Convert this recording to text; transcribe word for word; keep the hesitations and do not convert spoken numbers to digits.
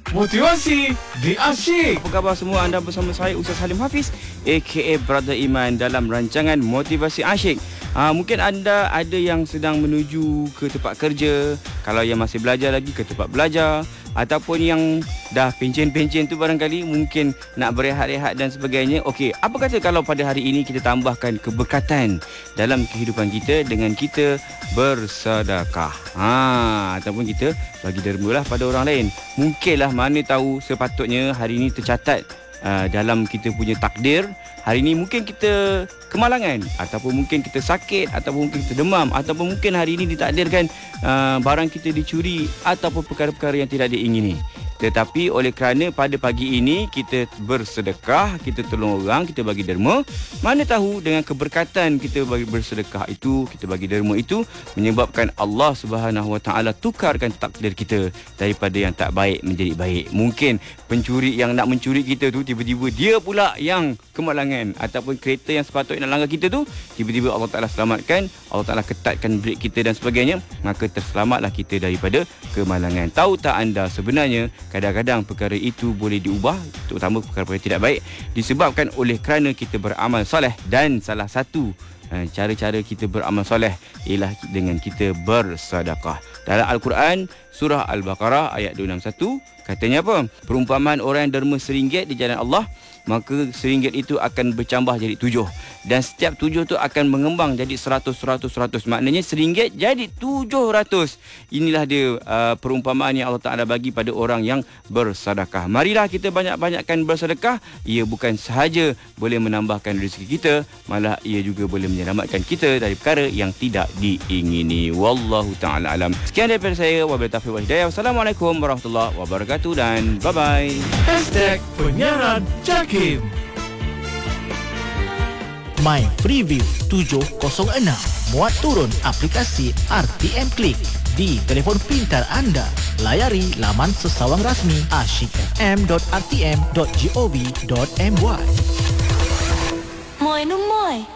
Motivasi di Asyik. Apa khabar semua? Anda bersama saya Ustaz Halim Hafiz A K A Brother Iman dalam rancangan Motivasi Asyik. Ha, mungkin anda ada yang sedang menuju ke tempat kerja, kalau yang masih belajar lagi ke tempat belajar, ataupun yang dah pencen-pencen tu barangkali mungkin nak berehat-rehat dan sebagainya. Okey, apa kata kalau pada hari ini kita tambahkan keberkatan dalam kehidupan kita dengan kita bersedekah. Ha, ataupun kita bagi derma lah pada orang lain. Mungkinlah, mana tahu sepatutnya hari ini tercatat uh, dalam kita punya takdir. Hari ini mungkin kita kemalangan, ataupun mungkin kita sakit, ataupun mungkin kita demam, ataupun mungkin hari ini ditakdirkan uh, barang kita dicuri, ataupun perkara-perkara yang tidak diingini. Tetapi oleh kerana pada pagi ini kita bersedekah, kita tolong orang, kita bagi derma, mana tahu dengan keberkatan kita bagi bersedekah itu, kita bagi derma itu, menyebabkan Allah Subhanahu Wa Taala tukarkan takdir kita daripada yang tak baik menjadi baik. Mungkin pencuri yang nak mencuri kita tu, tiba-tiba dia pula yang kemalangan, ataupun kereta yang sepatutnya nak langgar kita tu, tiba-tiba Allah Taala selamatkan, Allah Taala ketatkan brek kita dan sebagainya, maka terselamatlah kita daripada kemalangan. Tahu tak anda, sebenarnya kadang-kadang perkara itu boleh diubah, terutama perkara-perkara yang tidak baik, disebabkan oleh kerana kita beramal soleh. Dan salah satu uh, cara-cara kita beramal soleh ialah dengan kita bersedekah. Dalam Al-Quran, surah Al-Baqarah ayat dua enam satu, katanya apa? Perumpamaan orang yang derma seringgit di jalan Allah, maka seringgit itu akan bercambah jadi tujuh. Dan setiap tujuh tu akan mengembang jadi seratus, seratus, seratus. Maknanya seringgit jadi tujuh ratus. Inilah dia uh, perumpamaan yang Allah Ta'ala bagi pada orang yang bersedekah. Marilah kita banyak-banyakkan bersedekah. Ia bukan sahaja boleh menambahkan rezeki kita, malah ia juga boleh menyelamatkan kita dari perkara yang tidak diingini. Wallahu ta'ala alam. Sekian daripada saya. Wabillahi taufiq wal hidayah. Wassalamualaikum warahmatullahi wabarakatuh dan bye-bye. Hashtag penyiaran Jakim. My Preview tujuh kosong enam. Muat turun aplikasi R T M Click di telefon pintar anda. Layari laman sesawang rasmi asyik f m dot r t m dot gov dot m y. Moi no moi.